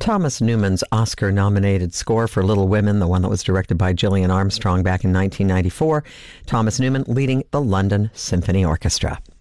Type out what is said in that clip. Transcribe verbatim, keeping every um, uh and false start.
Thomas Newman's Oscar-nominated score for Little Women, the one that was directed by Gillian Armstrong back in nineteen ninety-four. Thomas Newman leading the London Symphony Orchestra.